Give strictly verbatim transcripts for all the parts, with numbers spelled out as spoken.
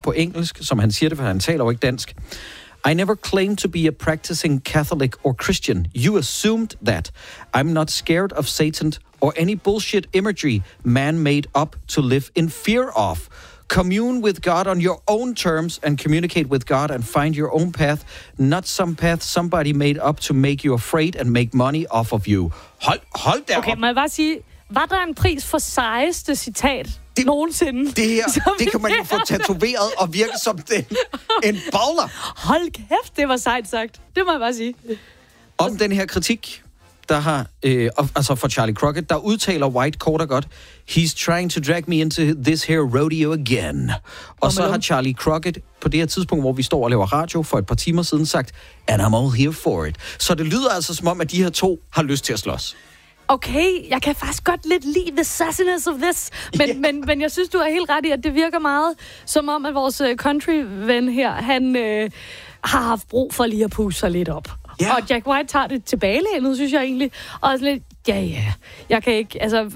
på engelsk, som han siger det, for han taler jo ikke dansk. I never claimed to be a practicing Catholic or Christian. You assumed that. I'm not scared of Satan or any bullshit imagery man made up to live in fear of. Commune with God on your own terms and communicate with God and find your own path, not some path somebody made up to make you afraid and make money off of you. Hold, hold der Okay, op. må jeg bare sige, var der en pris for sejeste citat det, nogensinde? Det her, det kan man jo få tatoveret og virke som den, en bowler. Hold kæft, det var sejt sagt. Det må jeg bare sige. Om den her kritik, der har, øh, altså for Charlie Crockett, der udtaler White kort og godt, he's trying to drag me into this here rodeo again. Og så har Charlie Crockett på det her tidspunkt, hvor vi står og laver radio for et par timer siden, sagt, and I'm all here for it. Så det lyder altså som om, at de her to har lyst til at slås. Okay, jeg kan faktisk godt lidt lide the sassiness of this, men, yeah. men, men jeg synes, du er helt ret i, at det virker meget som om, at vores country-ven her, han øh, har haft brug for lige at pusse sig lidt op. Yeah. Og Jack White tager det tilbagelænet, synes jeg egentlig. Og lidt, ja, ja, jeg kan ikke, altså,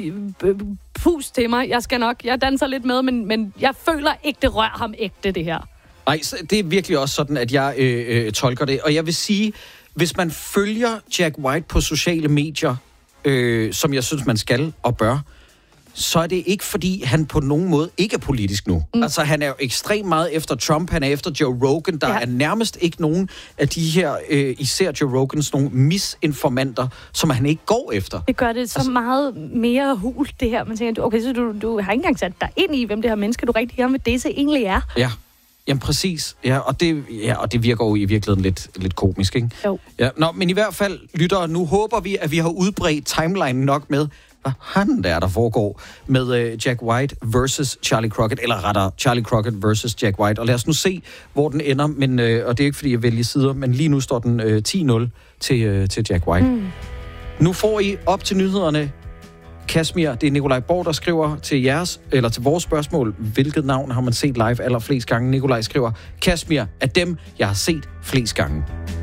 pus til mig, jeg skal nok, jeg danser lidt med, men, men jeg føler ikke, det rører ham ægte, det her. Nej, det er virkelig også sådan, at jeg øh, øh, tolker det. Og jeg vil sige, hvis man følger Jack White på sociale medier, øh, som jeg synes, man skal og bør, så er det ikke, fordi han på nogen måde ikke er politisk nu. Mm. Altså, han er jo ekstremt meget efter Trump, han er efter Joe Rogan. Der ja. er nærmest ikke nogen af de her, øh, især Joe Rogans, nogle misinformanter, som han ikke går efter. Det gør det så altså, meget mere hult, det her. Man tænker, okay, så du, du har ikke engang sat dig ind i, hvem det her menneske, du rigtig gerne vil det, så egentlig er. Ja. Jamen præcis, ja, og det, ja, og det virker jo i virkeligheden lidt, lidt komisk, ikke? Jo. Ja, nå, men i hvert fald, lyttere, nu håber vi, at vi har udbredt timeline nok med, hvad han der, der foregår med uh, Jack White versus Charlie Crockett, eller rettere Charlie Crockett versus Jack White. Og lad os nu se, hvor den ender, men, uh, og det er ikke, fordi jeg vælger sider, men lige nu står den uh, ti nul til, uh, til Jack White. Mm. Nu får I op til nyhederne Kashmir, det er Nikolaj Borg, der skriver til jeres, eller til vores spørgsmål, hvilket navn har man set live allerflest gange? Nikolaj skriver, Kashmir er dem, jeg har set flest gange.